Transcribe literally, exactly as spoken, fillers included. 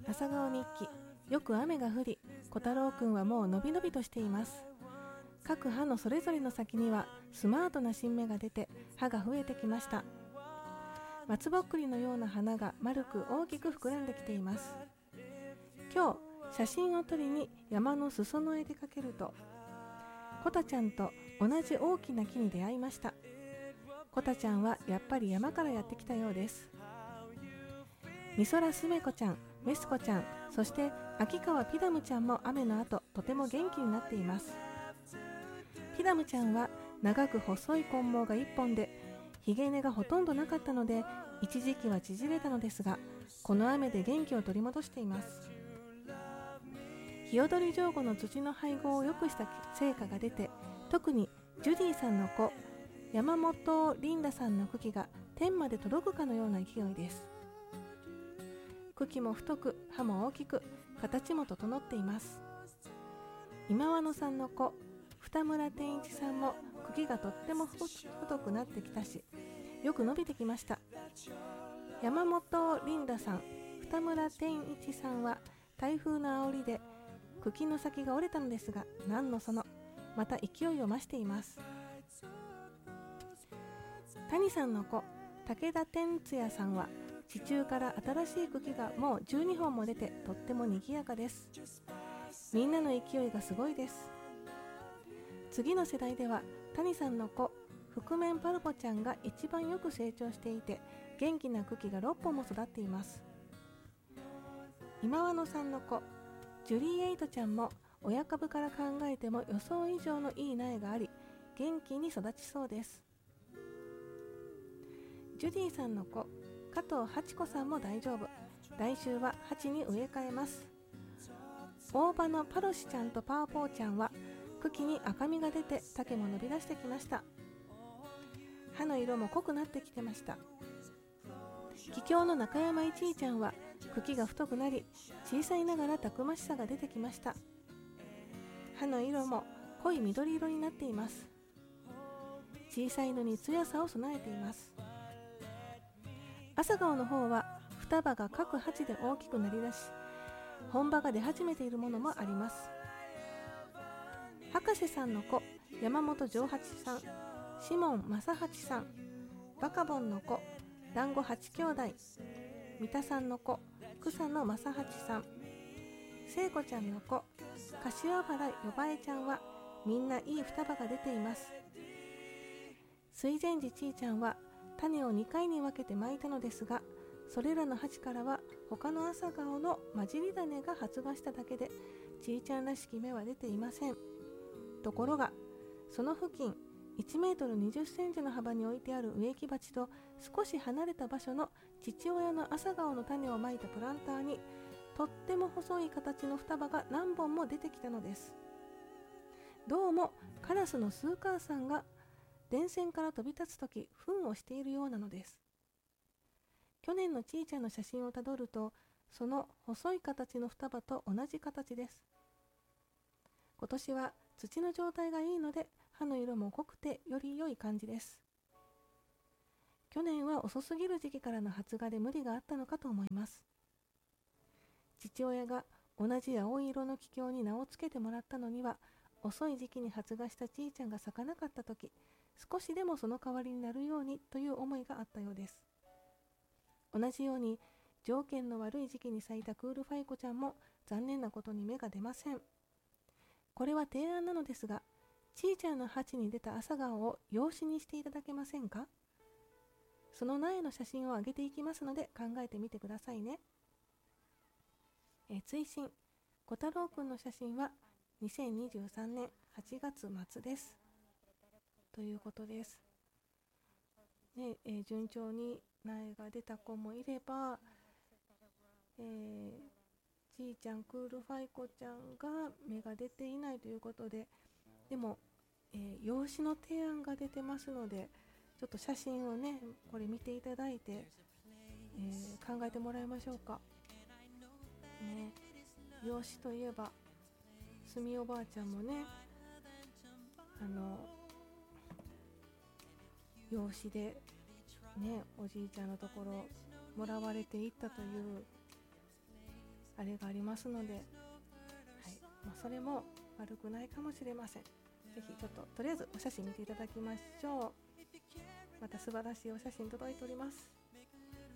朝顔日記。よく雨が降り、小太郎くんはもうのびのびとしています。各葉のそれぞれの先にはスマートな新芽が出て、葉が増えてきました。松ぼっくりのような花が丸く大きく膨らんできています。今日写真を撮りに山の裾野へ出かけると、コタちゃんと同じ大きな木に出会いました。コタちゃんはやっぱり山からやってきたようです。美空すめこちゃん、メスコちゃん、そして秋川ピダムちゃんも雨の後とても元気になっています。ピダムちゃんは長く細い根毛がいっぽんで、ひげ根がほとんどなかったので一時期は縮れたのですが、この雨で元気を取り戻しています。ヒヨドリジョウゴの土の配合を良くした成果が出て、特にジュディさんの子山本リンダさんの茎が天まで届くかのような勢いです。茎も太く、葉も大きく、形も整っています。今和野さんの子二村天一さんも茎がとっても太くなってきたし、よく伸びてきました。山本リンダさん、二村天一さんは台風の煽りで茎の先が折れたのですが、何のその、また勢いを増しています。谷さんの子武田天津也さんは地中から新しい茎がもうじゅうにほんも出て、とっても賑やかです。みんなの勢いがすごいです。次の世代では谷さんの子覆面パルポちゃんが一番よく成長していて、元気な茎がろっぽんも育っています。今和野さんの子ジュリーエイトちゃんも親株から考えても予想以上のいい苗があり、元気に育ちそうです。ジュディさんの子加藤八子さんも大丈夫。来週は鉢に植え替えます。大葉のパロシちゃんとパーポーちゃんは茎に赤みが出て、丈も伸び出してきました。葉の色も濃くなってきてました。桔梗の中山一位ちゃんは茎が太くなり、小さいながらたくましさが出てきました。葉の色も濃い緑色になっています。小さいのに艶さを備えています。朝顔の方は双葉が各鉢で大きくなりだし、本葉が出始めているものもあります。博士さんの子山本丈八さん、シモン正八さん、バカボンの子団子八兄弟、三田さんの子草野正八さん、聖子ちゃんの子柏原よばえちゃんはみんないい双葉が出ています。水前寺ちいちゃんは種をにかいに分けてまいたのですが、それらの鉢からは他の朝顔の混じり種が発芽しただけで、ちいちゃんらしき芽は出ていません。ところがその付近いちメートルにじゅっセンチの幅に置いてある植木鉢と少し離れた場所の父親の朝顔の種をまいたプランターに、とっても細い形の双葉が何本も出てきたのです。どうもカラスのスーカーさんが電線から飛び立つとき糞をしているようなのです。去年のちいちゃんの写真をたどると、その細い形の双葉と同じ形です。今年は土の状態がいいので、葉の色も濃くてより良い感じです。去年は遅すぎる時期からの発芽で無理があったのかと思います。父親が同じ青い色の桔梗に名をつけてもらったのには、遅い時期に発芽したちいちゃんが咲かなかったとき、少しでもその代わりになるようにという思いがあったようです。同じように条件の悪い時期に咲いたクールファイコちゃんも残念なことに芽が出ません。これは提案なのですが、ちいちゃんの鉢に出た朝顔を用紙にしていただけませんか？その苗の写真を上げていきますので考えてみてくださいね。え追伸、小太郎くんの写真はにせんにじゅうさんねんはちがつ末です。ということです。ねえー、順調に苗が出た子もいれば、えー、ちいちゃん、クールファイコちゃんが芽が出ていないということで、でも、えー、用紙の提案が出てますので、ちょっと写真をね、これ見ていただいて、えー、考えてもらいましょうか。ね、用紙といえば、すみおばあちゃんもね、あの、養子でね、おじいちゃんのところもらわれていったというあれがありますので、はい、まあ、それも悪くないかもしれません。ぜひちょっととりあえずお写真見ていただきましょう。また素晴らしいお写真届いております。